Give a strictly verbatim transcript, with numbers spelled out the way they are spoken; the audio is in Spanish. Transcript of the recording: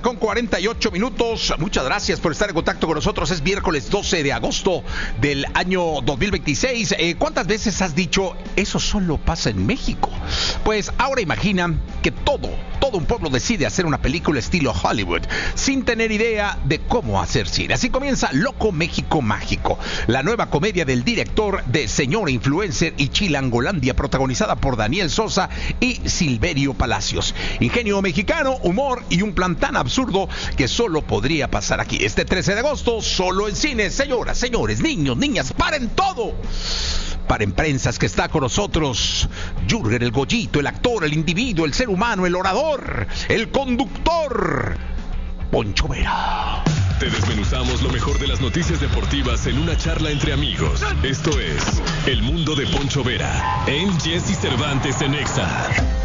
con cuarenta y ocho minutos. Muchas gracias por estar en contacto con nosotros. Es miércoles doce de agosto del año dos mil veintiséis. Eh, ¿Cuántas veces has dicho, eso solo pasa en México? Pues ahora imagina que todo, todo un pueblo decide hacer una película estilo Hollywood, sin tener idea de cómo hacer cine. Así comienza Loco México Mágico, la nueva comedia del director de Señora Influencer y Chilangolandia, protagonizada por Daniel Sosa y Silverio Palacios. Ingenio mexicano, humor y un plan tan absurdo que solo podría pasar aquí. Este trece de agosto, solo en cine. Señoras, señores, niños, niñas, paren todo. Paren prensas, que está con nosotros Jürgen, el Goyito, el actor, el individuo, el ser humano, el orador, el conductor, Poncho Vera. Te desmenuzamos lo mejor de las noticias deportivas en una charla entre amigos. Esto es El Mundo de Poncho Vera en Jesse Cervantes en Exa.